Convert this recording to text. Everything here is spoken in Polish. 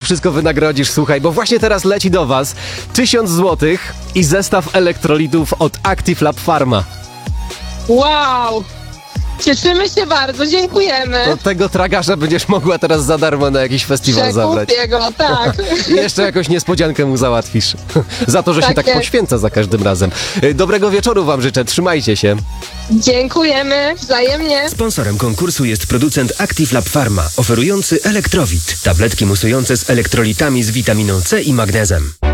wszystko wynagrodzisz, słuchaj, bo właśnie teraz leci do was 1000 złotych i zestaw elektrolitów od Active Lab Pharma. Wow! Cieszymy się bardzo, dziękujemy. To tego tragarza będziesz mogła teraz za darmo na jakiś festiwal zabrać. Przekupię go, tak. I jeszcze jakąś niespodziankę mu załatwisz. Za to, że się Tak tak jest. poświęca za każdym razem. Dobrego wieczoru wam życzę, trzymajcie się. Dziękujemy, wzajemnie. Sponsorem konkursu jest producent Active Lab Pharma, oferujący Elektrowit. Tabletki musujące z elektrolitami z witaminą C i magnezem.